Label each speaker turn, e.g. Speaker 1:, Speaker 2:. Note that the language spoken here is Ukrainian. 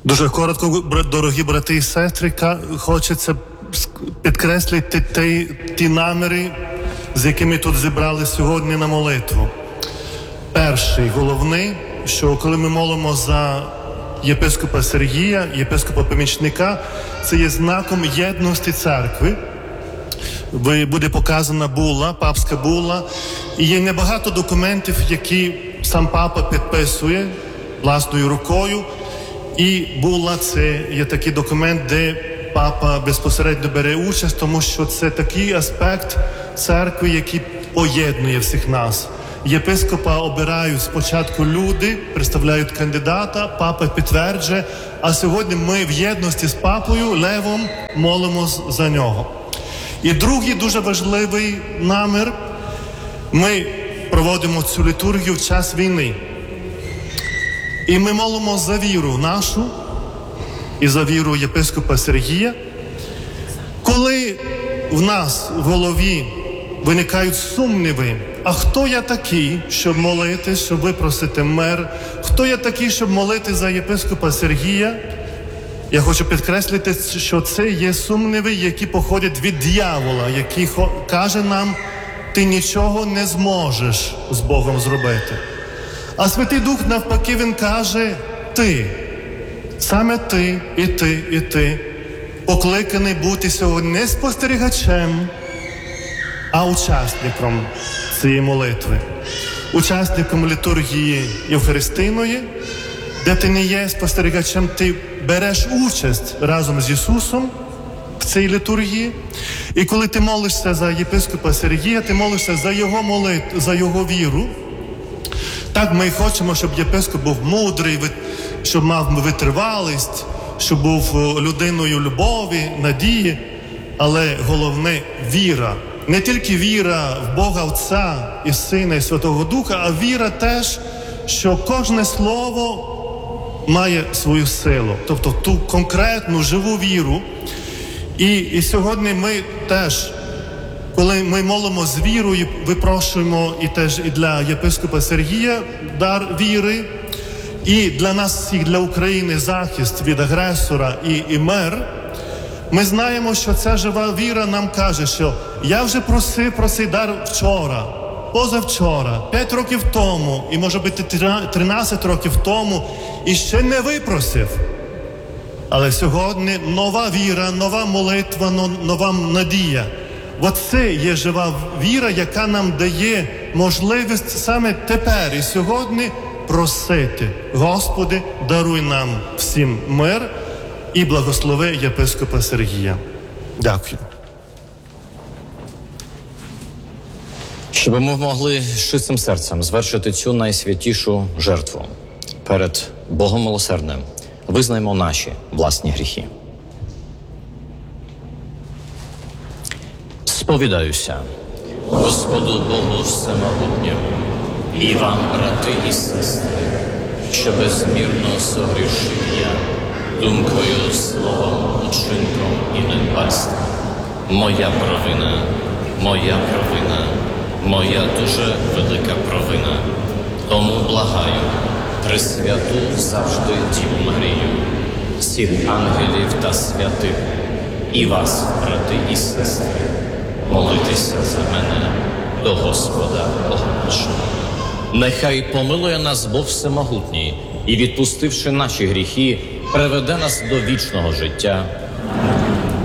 Speaker 1: Дуже коротко, дорогі брати і сестри, хочеться підкреслити ті наміри, з якими тут зібрали сьогодні на молитву. Перший, головний, що коли ми молимо за єпископа Сергія, єпископа-помічника, це є знаком єдності церкви. Буде показана була, папська була, і є небагато документів, які сам папа підписує власною рукою. І була це є такий документ, де папа безпосередньо бере участь, тому що це такий аспект церкви, який поєднує всіх нас. Єпископа обирають спочатку люди, представляють кандидата, папа підтверджує, а сьогодні ми в єдності з папою, Левом, молимось за нього. І другий дуже важливий намір, ми проводимо цю літургію в час війни. І ми молимо за віру нашу і за віру єпископа Сергія. Коли в нас в голові виникають сумніви, а хто я такий, щоб молити, щоб випросити мир? Хто я такий, щоб молити за єпископа Сергія? Я хочу підкреслити, що це є сумніви, які походять від диявола, який каже нам, ти нічого не зможеш з Богом зробити. А Святий Дух, навпаки, він каже, ти, саме ти, і ти, і ти, покликаний бути сьогодні не спостерігачем, а учасником цієї молитви. Учасником літургії Євхаристійної, де ти не є спостерігачем, ти береш участь разом з Ісусом в цій літургії. І коли ти молишся за єпископа Сергія, ти молишся за його молитву, за його віру. Так ми хочемо, щоб єпископ був мудрий, щоб мав витривалість, щоб був людиною любові, надії, але головне – віра. Не тільки віра в Бога Отця і Сина і Святого Духа, а віра теж, що кожне слово має свою силу, тобто ту конкретну, живу віру. І сьогодні ми теж, коли ми молимо з вірою, випрошуємо і теж і для єпископа Сергія дар віри, і для нас всіх, для України, захист від агресора і мир, ми знаємо, що ця жива віра нам каже, що я вже просив про цей дар вчора, позавчора, 5 років тому, і може бути 13 років тому, і ще не випросив. Але сьогодні нова віра, нова молитва, нова надія. Оце є жива віра, яка нам дає можливість саме тепер і сьогодні просити. Господи, даруй нам всім мир і благослови єпископа Сергія. Дякую.
Speaker 2: Щоб ми могли з чистим серцем звершити цю найсвятішу жертву перед Богом милосердним, визнаємо наші власні гріхи. Сповідаюся Господу Богу Всемогутньому і вам, брати і сестри, що безмірно согрішив я думкою, словом, учинком і недбальством. Моя провина, моя дуже велика провина. Тому благаю Пресвяту завжди Діву Марію, всіх ангелів та святих, і вас, брати і сестри, молитися за мене до Господа Бога нашого. Нехай помилує нас Бог Всемогутній і, відпустивши наші гріхи, приведе нас до вічного життя